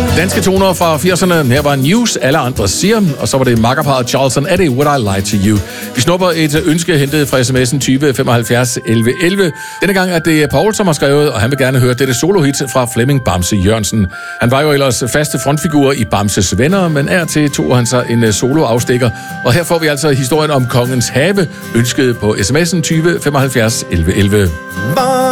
Danske toner fra 80'erne. Her var News, alle andre siger. Og så var det makkerparret Charles & Eddie, Would I Lie to You. Vi snupper et ønske hentet fra sms'en 20 75 11 11. Denne gang er det Paul, som har skrevet, og han vil gerne høre dette solohit fra Flemming Bamse Jørgensen. Han var jo ellers faste frontfigur i Bamses Venner, men til tog han sig en soloafstikker. Og her får vi altså historien om Kongens Have, ønsket på sms'en 20 75 11 11.